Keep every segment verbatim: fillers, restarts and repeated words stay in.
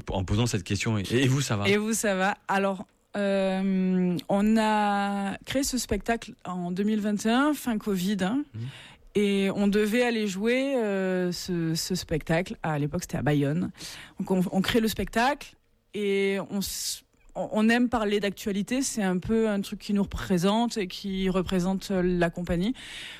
En posant cette question, et vous, ça va ? Et vous, ça va ? Alors, euh, on a créé ce spectacle en deux mille vingt et un, fin Covid, hein, mmh. et on devait aller jouer euh, ce, ce spectacle. À l'époque, c'était à Bayonne. Donc, on, on crée le spectacle et on On aime parler d'actualité, c'est un peu un truc qui nous représente et qui représente la compagnie.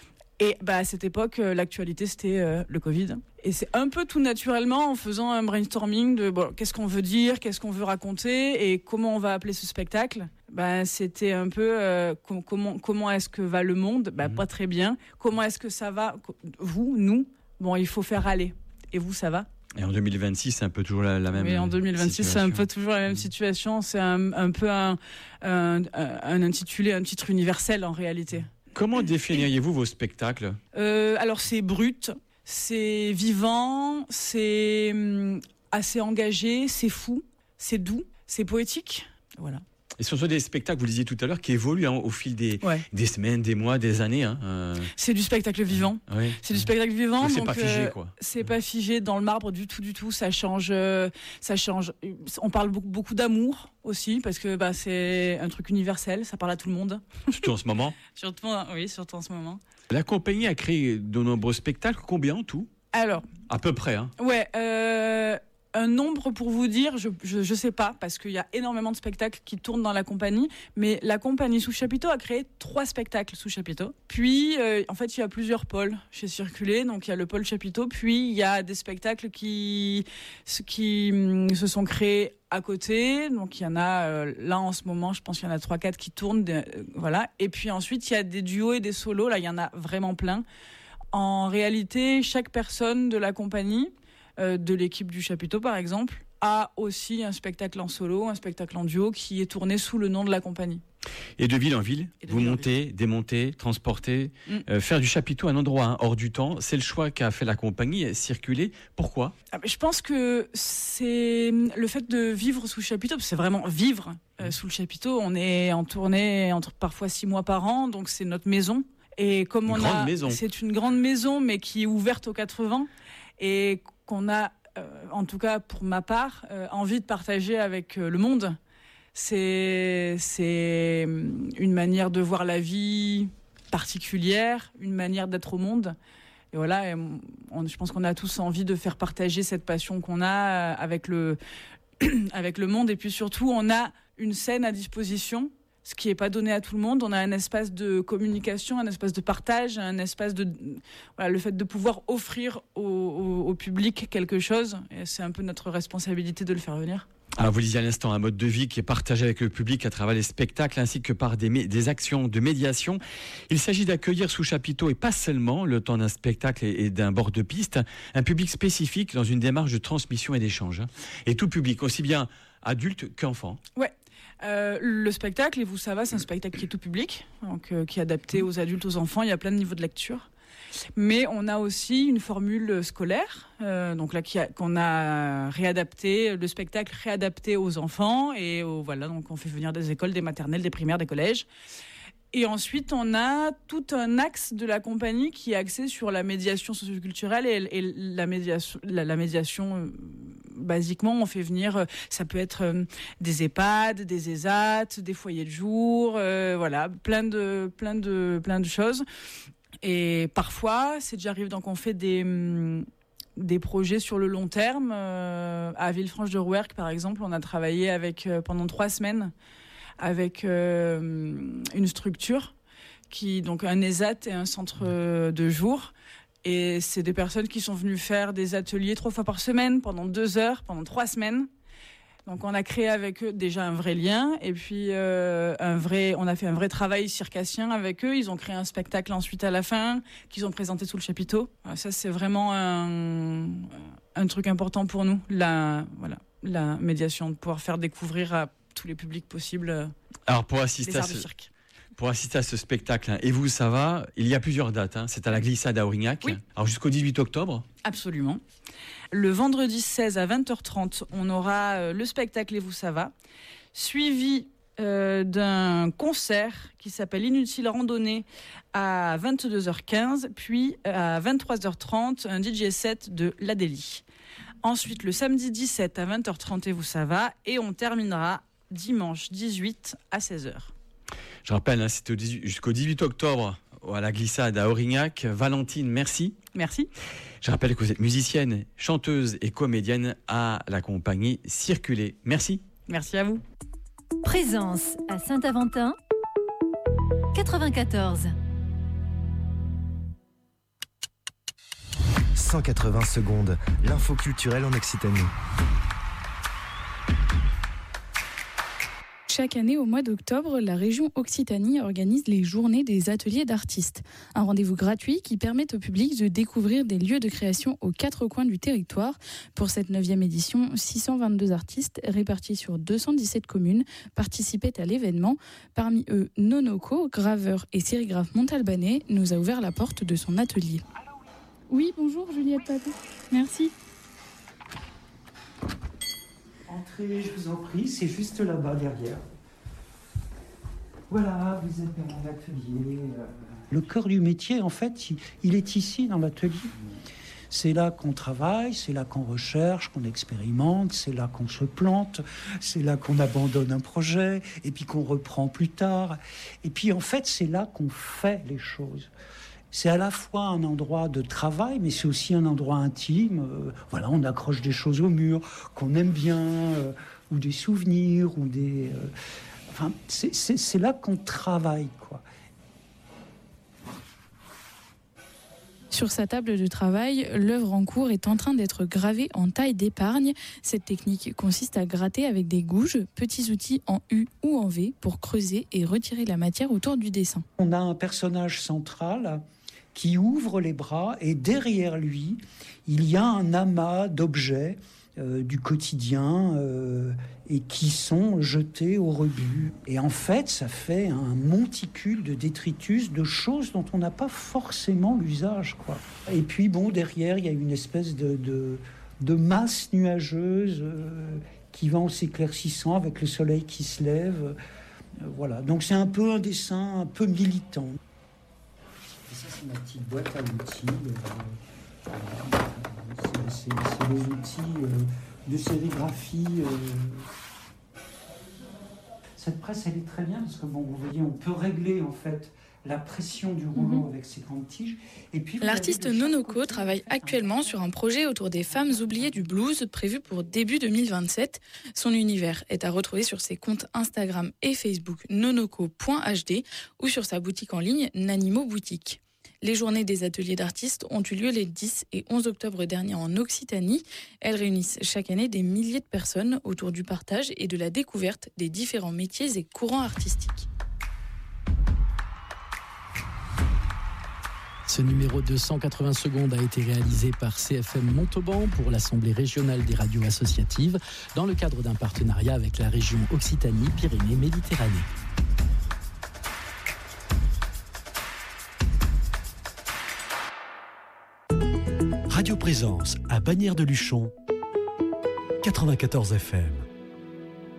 Et bah, à cette époque, l'actualité, c'était euh, le Covid. Et c'est un peu tout naturellement, en faisant un brainstorming de bon, qu'est-ce qu'on veut dire, qu'est-ce qu'on veut raconter et comment on va appeler ce spectacle. Bah, c'était un peu euh, com- comment, comment est-ce que va le monde ? Bah, mmh. Pas très bien. Comment est-ce que ça va ? Vous, nous ? Bon, il faut faire aller. Et vous, ça va ? Et en deux mille vingt-six, c'est un peu toujours la, la même situation. Oui, en deux mille vingt-six, situation. C'est un peu toujours la même situation. C'est un, un peu un, un, un intitulé, un titre universel en réalité. Comment définiriez-vous vos spectacles ? euh, Alors, c'est brut, c'est vivant, c'est assez engagé, c'est fou, c'est doux, c'est poétique. Voilà. Et ce sont des spectacles, vous le disiez tout à l'heure, qui évoluent hein, au fil des, ouais. des semaines, des mois, des années. Hein, euh... C'est du spectacle vivant. Oui. C'est du spectacle vivant. Donc, donc c'est pas figé, euh, quoi. C'est pas figé dans le marbre du tout, du tout. Ça change, euh, ça change. On parle beaucoup, beaucoup d'amour aussi, parce que bah, c'est un truc universel. Ça parle à tout le monde. Surtout en ce moment. Surtout, oui, surtout en ce moment. La compagnie a créé de nombreux spectacles. Combien en tout ? Alors. À peu près, hein. Ouais. Euh... Un nombre pour vous dire, je, je je sais pas parce qu'il y a énormément de spectacles qui tournent dans la compagnie, mais la compagnie Sous Chapiteau a créé trois spectacles sous Chapiteau. Puis euh, en fait il y a plusieurs pôles chez Circulé, donc il y a le pôle Chapiteau, puis il y a des spectacles qui qui hum, se sont créés à côté, donc il y en a euh, là en ce moment, je pense qu'il y en a trois quatre qui tournent, euh, voilà. Et puis ensuite il y a des duos et des solos, là il y en a vraiment plein. En réalité, chaque personne de la compagnie Euh, de l'équipe du Chapiteau par exemple, a aussi un spectacle en solo, un spectacle en duo qui est tourné sous le nom de la compagnie. Et de ville en ville, de vous ville montez, ville. démontez, transportez, mm. euh, faire du Chapiteau un endroit hein, hors du temps, c'est le choix qu'a fait la compagnie, Circuler. Pourquoi ? ah, Je pense que c'est le fait de vivre sous le Chapiteau, c'est vraiment vivre euh, sous le Chapiteau. On est en tournée entre parfois six mois par an, donc c'est notre maison. Et comme une on grande a, maison. C'est une grande maison, mais qui est ouverte aux quatre vents. Et qu'on a, euh, en tout cas pour ma part, euh, envie de partager avec euh, le monde. C'est, c'est une manière de voir la vie particulière, une manière d'être au monde. Et voilà, et on, je pense qu'on a tous envie de faire partager cette passion qu'on a avec le, avec le monde. Et puis surtout, on a une scène à disposition, ce qui n'est pas donné à tout le monde. On a un espace de communication, un espace de partage, un espace de... Voilà, le fait de pouvoir offrir au, au, au public quelque chose, et c'est un peu notre responsabilité de le faire venir. Alors vous disiez à l'instant un mode de vie qui est partagé avec le public à travers les spectacles ainsi que par des, mé- des actions de médiation. Il s'agit d'accueillir sous chapiteau et pas seulement le temps d'un spectacle et, et d'un bord de piste, un public spécifique dans une démarche de transmission et d'échange. Et tout public, aussi bien adulte qu'enfant. Ouais. Euh, le spectacle, et vous savez, c'est un spectacle qui est tout public, donc euh, qui est adapté aux adultes, aux enfants. Il y a plein de niveaux de lecture. Mais on a aussi une formule scolaire, euh, donc là qui a, qu'on a réadapté, le spectacle réadapté aux enfants et aux, voilà, donc on fait venir des écoles, des maternelles, des primaires, des collèges. Et ensuite, on a tout un axe de la compagnie qui est axé sur la médiation socioculturelle et, et la médiation, la, la médiation. Euh, basiquement, on fait venir, euh, ça peut être euh, des EHPAD, des ESAT, des foyers de jour, euh, voilà, plein de, plein de, plein de choses. Et parfois, c'est déjà arrivé donc on fait des des projets sur le long terme. Euh, à Villefranche-de-Rouergue, par exemple, on a travaillé avec euh, pendant trois semaines avec euh, une structure qui donc un ESAT et un centre de jour. Et c'est des personnes qui sont venues faire des ateliers trois fois par semaine pendant deux heures, pendant trois semaines. Donc on a créé avec eux déjà un vrai lien et puis euh, un vrai, on a fait un vrai travail circassien avec eux. Ils ont créé un spectacle ensuite à la fin qu'ils ont présenté sous le chapiteau. Alors ça c'est vraiment un, un truc important pour nous, la voilà, la médiation, de pouvoir faire découvrir à tous les publics possibles. Alors pour assister les arts à ce... du cirque. Pour assister à ce spectacle, hein, et vous, ça va, il y a plusieurs dates. Hein, c'est à la Glissade à Aurignac. Oui. Alors jusqu'au dix-huit octobre. Absolument. Le vendredi seize à vingt heures trente, on aura euh, le spectacle Et vous, ça va, suivi euh, d'un concert qui s'appelle Inutile Randonnée à vingt-deux heures quinze, puis à vingt-trois heures trente, un D J set de l'Adélie. Ensuite, le samedi dix-sept à vingt heures trente, et vous ça va. Et on terminera dimanche dix-huit à seize heures. Je rappelle, hein, c'était jusqu'au dix-huit octobre à la glissade à Aurignac. Valentine, merci. Merci. Je rappelle que vous êtes musicienne, chanteuse et comédienne à la compagnie Circuler. Merci. Merci à vous. Présence à Saint-Aventin, quatre-vingt-quatorze. cent quatre-vingts secondes, l'info culturelle en Occitanie. Chaque année, au mois d'octobre, la région Occitanie organise les journées des ateliers d'artistes. Un rendez-vous gratuit qui permet au public de découvrir des lieux de création aux quatre coins du territoire. Pour cette neuvième édition, six cent vingt-deux artistes répartis sur deux cent dix-sept communes participaient à l'événement. Parmi eux, Nonoko, graveur et sérigraphe montalbanais, nous a ouvert la porte de son atelier. Oui, bonjour Juliette Papou. Merci. Entrez, je vous en prie, c'est juste là-bas derrière. Voilà, vous êtes dans l'atelier. Le cœur du métier, en fait, il est ici dans l'atelier. C'est là qu'on travaille, c'est là qu'on recherche, qu'on expérimente, c'est là qu'on se plante, c'est là qu'on abandonne un projet et puis qu'on reprend plus tard. Et puis en fait, c'est là qu'on fait les choses. C'est à la fois un endroit de travail, mais c'est aussi un endroit intime. Euh, voilà, on accroche des choses au mur qu'on aime bien, euh, ou des souvenirs, ou des... Euh, enfin, c'est, c'est, c'est là qu'on travaille, quoi. Sur sa table de travail, l'œuvre en cours est en train d'être gravée en taille d'épargne. Cette technique consiste à gratter avec des gouges, petits outils en U ou en V, pour creuser et retirer la matière autour du dessin. On a un personnage central qui ouvre les bras et derrière lui, il y a un amas d'objets euh, du quotidien euh, et qui sont jetés au rebut. Et en fait, ça fait un monticule de détritus, de choses dont on n'a pas forcément l'usage, quoi. Et puis, bon, derrière, il y a une espèce de, de, de masse nuageuse euh, qui va en s'éclaircissant avec le soleil qui se lève. Euh, voilà, donc c'est un peu un dessin un peu militant. Et ça, c'est ma petite boîte à outils. Euh, euh, c'est, c'est, c'est les outils euh, de sérigraphie. Euh. Cette presse, elle est très bien parce que, bon, vous voyez, on peut régler, en fait, la pression du rouleau mmh. avec ses grandes tiges. Et puis, l'artiste Nonoko travaille actuellement sur un projet autour des femmes oubliées du blues prévu pour début deux mille vingt-sept. Son univers est à retrouver sur ses comptes Instagram et Facebook nonoko point h d ou sur sa boutique en ligne Nanimo Boutique. Les journées des ateliers d'artistes ont eu lieu les dix et onze octobre dernier en Occitanie. Elles réunissent chaque année des milliers de personnes autour du partage et de la découverte des différents métiers et courants artistiques. Ce numéro de cent quatre-vingts secondes a été réalisé par C F M Montauban pour l'Assemblée régionale des radios associatives dans le cadre d'un partenariat avec la région Occitanie-Pyrénées-Méditerranée. Radio Présence à Bagnères de Luchon, quatre-vingt-quatorze F M.